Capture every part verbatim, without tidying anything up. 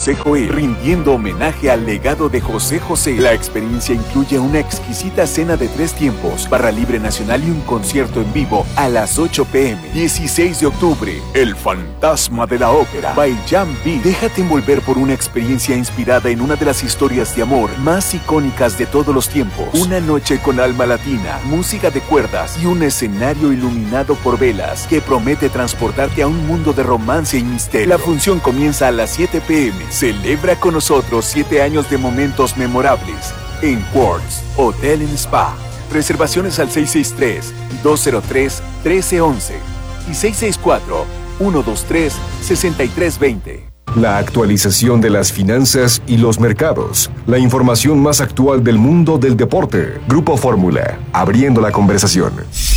José Joel, rindiendo homenaje al legado de José José. La experiencia incluye una exquisita cena de tres tiempos, barra libre nacional y un concierto en vivo a las ocho pe eme. dieciséis de octubre, El Fantasma de la Ópera, by Jam Beat. Déjate envolver por una experiencia inspirada en una de las historias de amor más icónicas de todos los tiempos. Una noche con alma latina, música de cuerdas y un escenario iluminado por velas que promete transportarte a un mundo de romance y misterio. La función comienza a las siete pe eme. Celebra con nosotros siete años de momentos memorables en Quartz Hotel and Spa. Reservaciones al seis seis tres, dos cero tres, uno tres uno uno y seis seis cuatro, uno dos tres, seis tres dos cero. La actualización de las finanzas y los mercados. La información más actual del mundo del deporte. Grupo Fórmula, abriendo la conversación.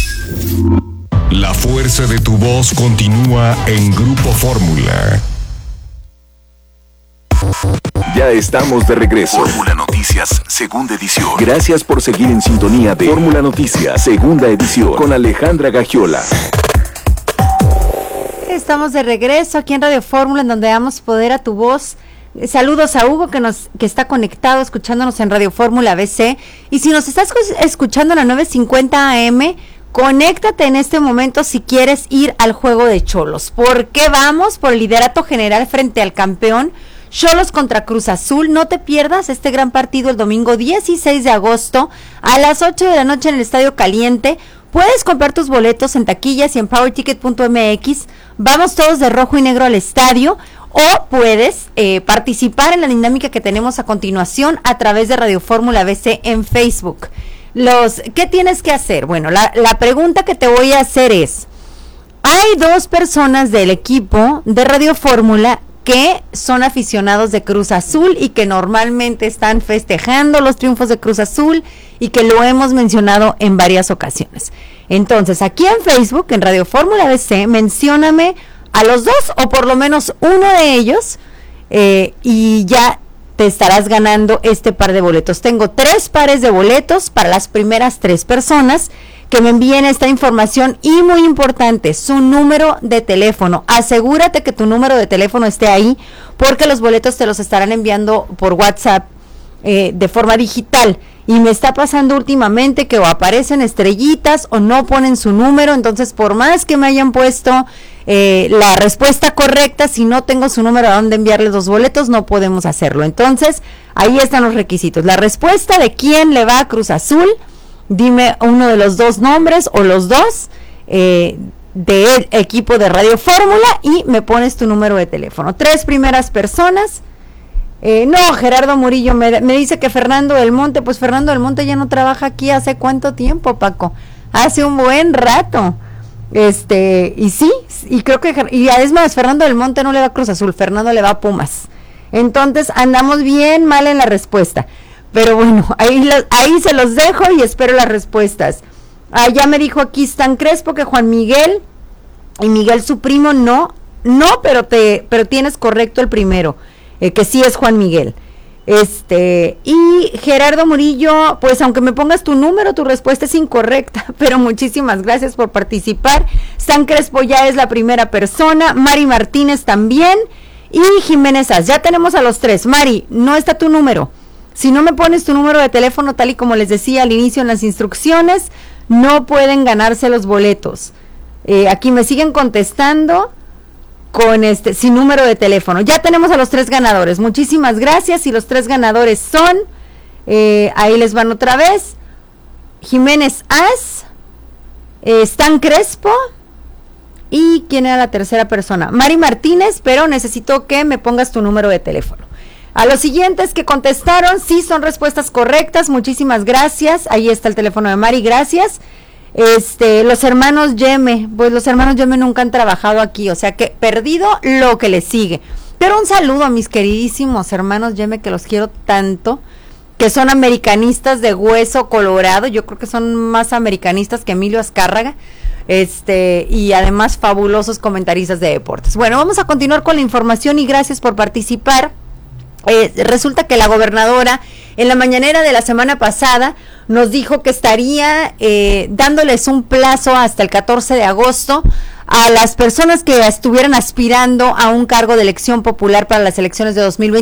La fuerza de tu voz continúa en Grupo Fórmula. Ya estamos de regreso. Fórmula Noticias, segunda edición. Gracias por seguir en sintonía de Fórmula Noticias, segunda edición, con Alejandra Gagiola. Estamos de regreso aquí en Radio Fórmula, en donde damos poder a tu voz. Saludos a Hugo, que nos que está conectado, escuchándonos en Radio Fórmula B C. Y si nos estás escuchando a las nueve cincuenta a eme, conéctate en este momento si quieres ir al juego de Cholos. ¿Por qué vamos? Por el liderato general frente al campeón Cholos contra Cruz Azul. No te pierdas este gran partido el domingo dieciséis de agosto a las ocho de la noche en el Estadio Caliente. Puedes comprar tus boletos en taquillas y en power ticket punto eme equis. Vamos todos de rojo y negro al estadio. O puedes eh, participar en la dinámica que tenemos a continuación a través de Radio Fórmula B C en Facebook. Los, ¿qué tienes que hacer? Bueno, la, la pregunta que te voy a hacer es: hay dos personas del equipo de Radio Fórmula que son aficionados de Cruz Azul y que normalmente están festejando los triunfos de Cruz Azul y que lo hemos mencionado en varias ocasiones. Entonces, aquí en Facebook, en Radio Fórmula B C, mencióname a los dos o por lo menos uno de ellos eh, y ya te estarás ganando este par de boletos. Tengo tres pares de boletos para las primeras tres personas que me envíen esta información y, muy importante, su número de teléfono. Asegúrate que tu número de teléfono esté ahí, porque los boletos te los estarán enviando por WhatsApp eh, de forma digital. Y me está pasando últimamente que o aparecen estrellitas o no ponen su número. Entonces, por más que me hayan puesto eh, la respuesta correcta, si no tengo su número a dónde enviarles los boletos, no podemos hacerlo. Entonces, ahí están los requisitos. La respuesta de quién le va a Cruz Azul. Dime uno de los dos nombres o los dos eh, del equipo de Radio Fórmula y me pones tu número de teléfono. Tres primeras personas. Eh, no, Gerardo Murillo me, me dice que Fernando del Monte. Pues Fernando del Monte ya no trabaja aquí. ¿Hace cuánto tiempo, Paco? Hace un buen rato. Este, y sí, y creo que, y es más, Fernando del Monte no le va a Cruz Azul, Fernando le va a Pumas. Entonces andamos bien mal en la respuesta. Pero bueno, ahí, lo, ahí se los dejo y espero las respuestas. Ah, ya me dijo aquí Stan Crespo que Juan Miguel y Miguel su primo no, no, pero te, pero tienes correcto el primero, eh, que sí es Juan Miguel. Este, y Gerardo Murillo, pues aunque me pongas tu número, tu respuesta es incorrecta, pero muchísimas gracias por participar. Stan Crespo ya es la primera persona, Mari Martínez también, y Jiménez Az. Ya tenemos a los tres. Mari, no está tu número. Si no me pones tu número de teléfono, tal y como les decía al inicio en las instrucciones, no pueden ganarse los boletos. Eh, aquí me siguen contestando con este sin número de teléfono. Ya tenemos a los tres ganadores. Muchísimas gracias. Y los tres ganadores son, eh, ahí les van otra vez: Jiménez Az, eh, Stan Crespo, y ¿quién era la tercera persona? Mari Martínez, pero necesito que me pongas tu número de teléfono. A los siguientes que contestaron, sí son respuestas correctas, muchísimas gracias. Ahí está el teléfono de Mari, gracias. Este, los hermanos Yeme, pues los hermanos Yeme nunca han trabajado aquí, o sea que perdido lo que les sigue. Pero un saludo a mis queridísimos hermanos Yeme, que los quiero tanto, que son americanistas de hueso colorado. Yo creo que son más americanistas que Emilio Azcárraga. Este, y además fabulosos comentaristas de deportes. Bueno, vamos a continuar con la información y gracias por participar. Eh, resulta que la gobernadora en la mañanera de la semana pasada nos dijo que estaría eh, dándoles un plazo hasta el catorce de agosto a las personas que estuvieran aspirando a un cargo de elección popular para las elecciones de dos mil veinte.